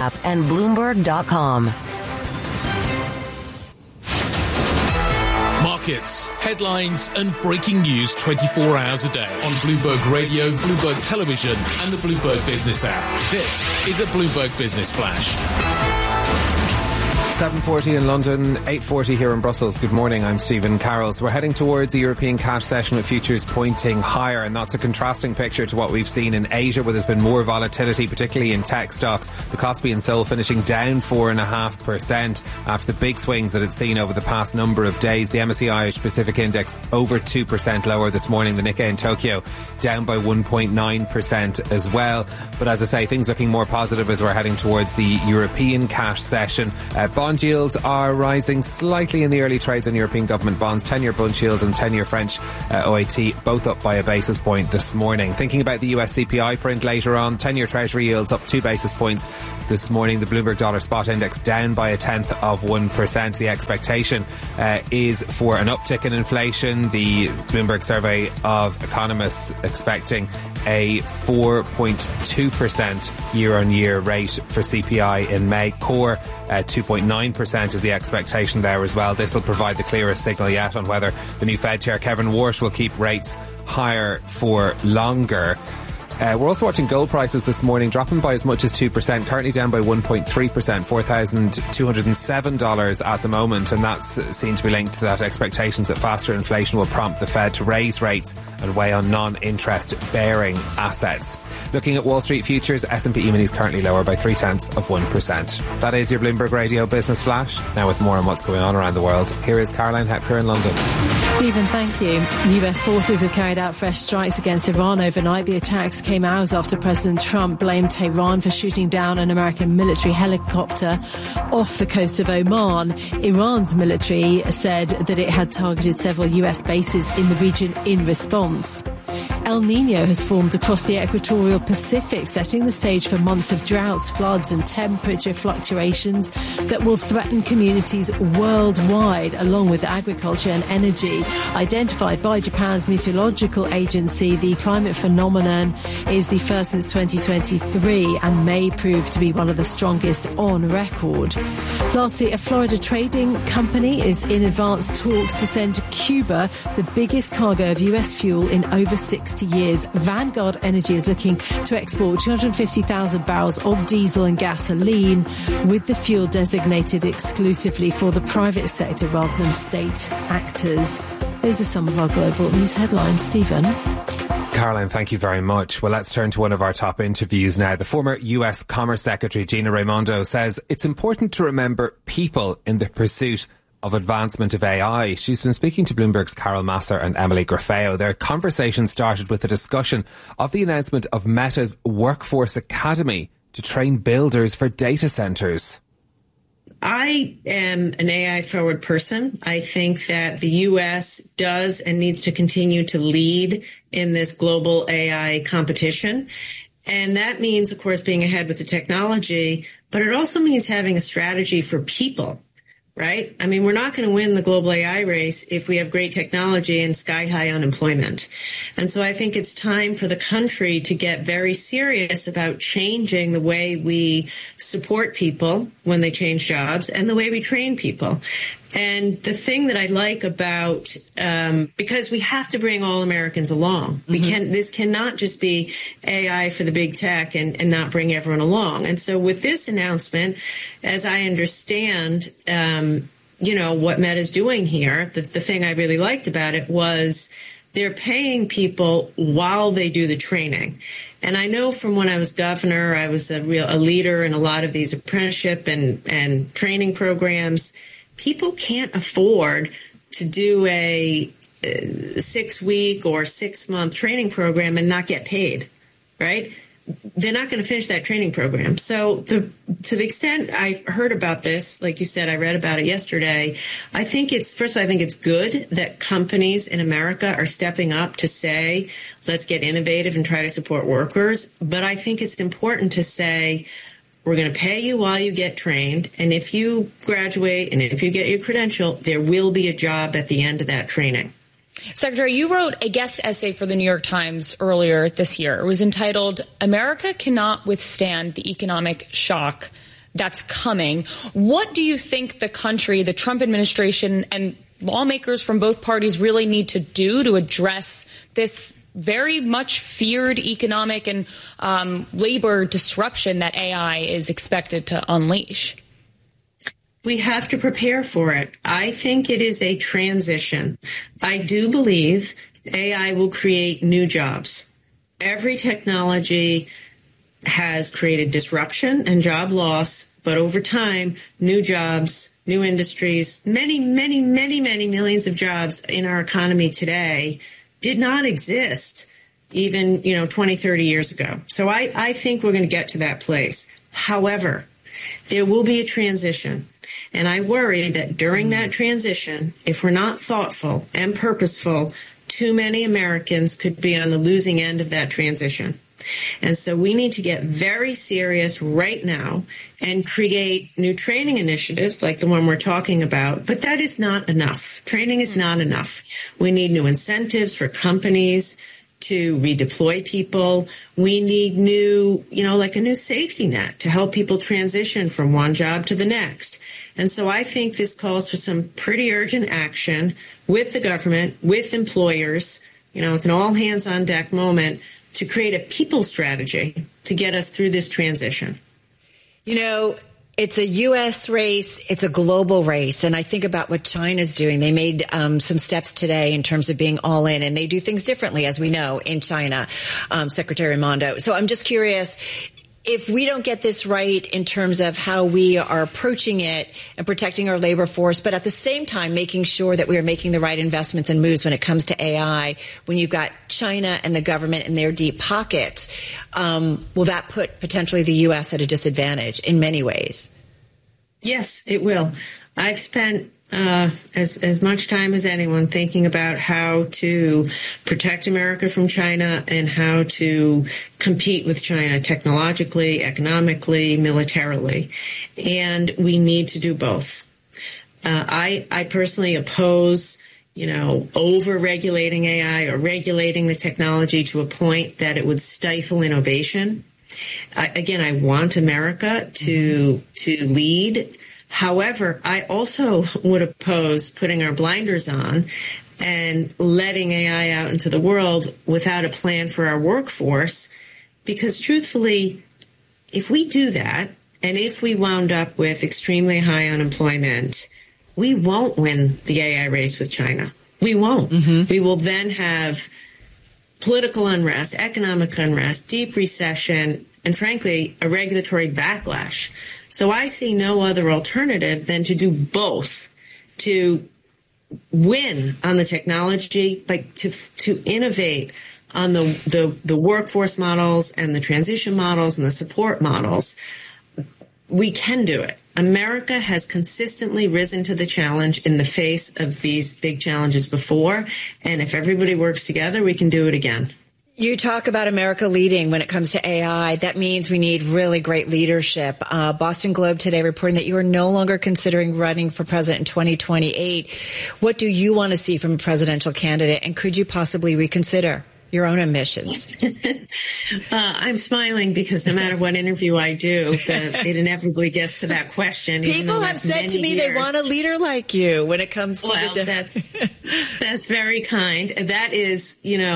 app and Bloomberg.com. Markets, headlines and breaking news 24 hours a day on Bloomberg Radio, Bloomberg Television and the Bloomberg Business app. This is a Bloomberg Business Flash. 7:40 in London, 8:40 here in Brussels. Good morning, I'm Stephen Carrolls. We're heading towards a European cash session with futures pointing higher, and that's a contrasting picture to what we've seen in Asia, where there's been more volatility, particularly in tech stocks. The Kospi and Seoul finishing down 4.5% after the big swings that it's seen over the past number of days. The MSCI Irish Pacific Index over 2% lower this morning. The Nikkei in Tokyo down by 1.9% as well. But as I say, things looking more positive as we're heading towards the European cash session. Bond yields are rising slightly in the early trades on European government bonds. 10-year Bund yield and 10-year French OAT both up by a basis point this morning. Thinking about the US CPI print later on, 10-year Treasury yields up 2 basis points this morning. The Bloomberg Dollar Spot Index down by 0.1%. The expectation is for an uptick in inflation. The Bloomberg survey of economists expecting a 4.2% year-on-year rate for CPI in May. Core 2.9% is the expectation there as well. This will provide the clearest signal yet on whether the new Fed Chair Kevin Warsh will keep rates higher for longer. We're also watching gold prices this morning dropping by as much as 2%, currently down by 1.3%, $4,207 at the moment, and that's seen to be linked to that expectations that faster inflation will prompt the Fed to raise rates and weigh on non-interest bearing assets. Looking at Wall Street futures, S&P E-minis currently lower by 0.3%. That is your Bloomberg Radio Business Flash. Now with more on what's going on around the world, here is Caroline Hepker in London. Stephen, thank you. US forces have carried out fresh strikes against Iran overnight. The attacks came hours after President Trump blamed Tehran for shooting down an American military helicopter off the coast of Oman. Iran's military said that it had targeted several US bases in the region in response. El Nino has formed across the equatorial Pacific, setting the stage for months of droughts, floods and temperature fluctuations that will threaten communities worldwide, along with agriculture and energy. Identified by Japan's meteorological agency, the climate phenomenon is the first since 2023 and may prove to be one of the strongest on record. Lastly, a Florida trading company is in advanced talks to send to Cuba the biggest cargo of US fuel in over 60 years. Vanguard Energy is looking to export 250,000 barrels of diesel and gasoline, with the fuel designated exclusively for the private sector rather than state actors. Those are some of our global news headlines. Stephen. Caroline, thank you very much. Well, let's turn to one of our top interviews now. The former US Commerce Secretary Gina Raimondo says it's important to remember people in the pursuit of advancement of AI. She's been speaking to Bloomberg's Carol Massar and Emily Grafeo. Their conversation started with a discussion of the announcement of Meta's Workforce Academy to train builders for data centres. I am an AI-forward person. I think that the U.S. does and needs to continue to lead in this global AI competition. And that means, of course, being ahead with the technology, but it also means having a strategy for people, right? I mean, we're not going to win the global AI race if we have great technology and sky-high unemployment. And so I think it's time for the country to get very serious about changing the way we support people when they change jobs and the way we train people. And the thing that I like about, because we have to bring all Americans along. This cannot just be AI for the big tech and not bring everyone along. And so with this announcement, as I understand, what Meta's doing here, the thing I really liked about it was they're paying people while they do the training. And I know from when I was governor, I was a leader in a lot of these apprenticeship and training programs. People can't afford to do a 6-week or 6-month training program and not get paid, right? They're not going to finish that training program. So to the extent I heard about this, like you said, I read about it yesterday. I think it's good that companies in America are stepping up to say, let's get innovative and try to support workers. But I think it's important to say, we're going to pay you while you get trained. And if you graduate and if you get your credential, there will be a job at the end of that training. Secretary, you wrote a guest essay for the New York Times earlier this year. It was entitled, "America Cannot Withstand the Economic Shock that's coming. What do you think the country, the Trump administration, and lawmakers from both parties really need to do to address this very much feared economic and labor disruption that AI is expected to unleash? We have to prepare for it. I think it is a transition. I do believe AI will create new jobs. Every technology has created disruption and job loss, but over time, new jobs, new industries, many millions of jobs in our economy today did not exist even, 20, 30 years ago. So I think we're going to get to that place. However, there will be a transition. And I worry that during that transition, if we're not thoughtful and purposeful, too many Americans could be on the losing end of that transition. And so we need to get very serious right now and create new training initiatives like the one we're talking about. But that is not enough. Training is not enough. We need new incentives for companies to redeploy people. We need new, like a new safety net to help people transition from one job to the next. And so I think this calls for some pretty urgent action with the government, with employers. It's an all hands on deck moment to create a people strategy to get us through this transition. It's a U.S. race. It's a global race. And I think about what China's doing. They made some steps today in terms of being all in, and they do things differently, as we know, in China, Secretary Raimondo. So I'm just curious, if we don't get this right in terms of how we are approaching it and protecting our labor force, but at the same time making sure that we are making the right investments and moves when it comes to AI, when you've got China and the government in their deep pockets, will that put potentially the U.S. at a disadvantage in many ways? Yes, it will. I've spent as much time as anyone thinking about how to protect America from China and how to compete with China technologically, economically, militarily. And we need to do both. I personally oppose, over-regulating AI or regulating the technology to a point that it would stifle innovation. I want America to lead. However, I also would oppose putting our blinders on and letting AI out into the world without a plan for our workforce, because truthfully, if we do that, and if we wound up with extremely high unemployment, we won't win the AI race with China. We won't. Mm-hmm. We will then have political unrest, economic unrest, deep recession, and frankly, a regulatory backlash. So I see no other alternative than to do both, to win on the technology, but to innovate on the workforce models and the transition models and the support models. We can do it. America has consistently risen to the challenge in the face of these big challenges before. And if everybody works together, we can do it again. You talk about America leading when it comes to AI. That means we need really great leadership. Boston Globe today reporting that you are no longer considering running for president in 2028. What do you want to see from a presidential candidate, and could you possibly reconsider your own ambitions? I'm smiling because no matter what interview I do, it inevitably gets to that question. People have said to me they want a leader like you when it comes to that's very kind. That is,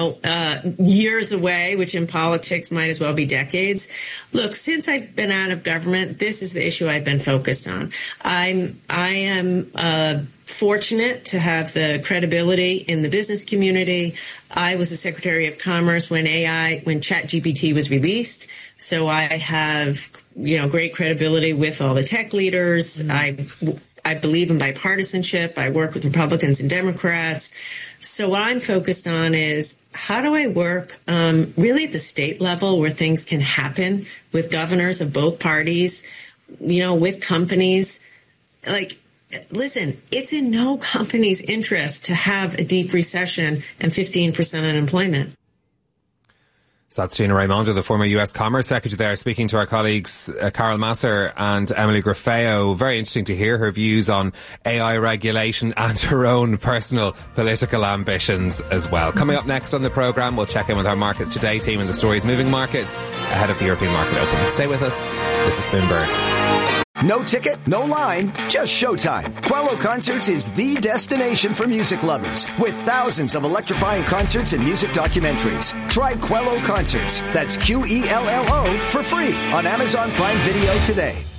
years away, which in politics might as well be decades. Look, since I've been out of government, this is the issue I've been focused on. I am fortunate to have the credibility in the business community. I was the Secretary of Commerce when ChatGPT was released. So I have, great credibility with all the tech leaders. Mm-hmm. I believe in bipartisanship. I work with Republicans and Democrats. So what I'm focused on is how do I work really at the state level where things can happen with governors of both parties, with companies. Listen, it's in no company's interest to have a deep recession and 15% unemployment. So that's Gina Raimondo, the former US Commerce Secretary there, speaking to our colleagues Carol Masser and Emily Grafeo. Very interesting to hear her views on AI regulation and her own personal political ambitions as well. Coming up next on the programme, we'll check in with our Markets Today team and the stories moving markets ahead of the European market open. Stay with us. This is Bloomberg. No ticket, no line, just showtime. Quello Concerts is the destination for music lovers with thousands of electrifying concerts and music documentaries. Try Quello Concerts, that's Quello, for free on Amazon Prime Video today.